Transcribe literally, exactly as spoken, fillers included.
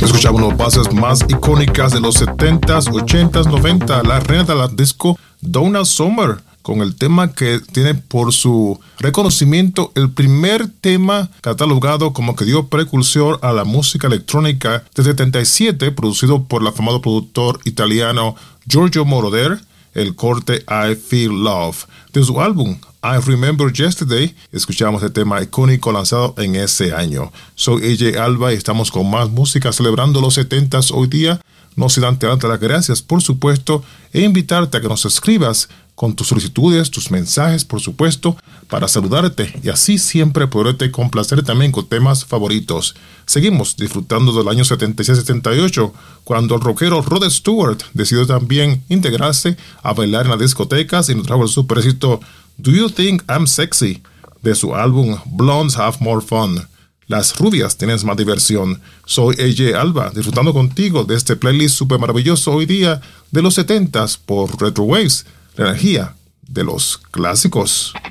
Escuchamos las bases más icónicas de los setentas, ochentas, noventa, la reina de la disco, Donna Summer, con el tema que tiene por su reconocimiento el primer tema catalogado como que dio precursor a la música electrónica de setenta y siete, producido por el afamado productor italiano Giorgio Moroder, el corte I Feel Love. De su álbum I Remember Yesterday, escuchamos el tema icónico lanzado en ese año. Soy A J Alba y estamos con más música celebrando los setentas hoy día. No sin antes darte las gracias, por supuesto, e invitarte a que nos escribas con tus solicitudes, tus mensajes, por supuesto, para saludarte y así siempre poderte complacer también con temas favoritos. Seguimos disfrutando del año setenta y seis setenta y ocho, cuando el rockero Rod Stewart decidió también integrarse a bailar en las discotecas y nos trajo el super éxito Do You Think I'm Sexy, de su álbum Blondes Have More Fun. Las rubias tienen más diversión. Soy A J Alba, disfrutando contigo de este playlist super maravilloso hoy día de los setentas por Retro Waves, la energía de los clásicos.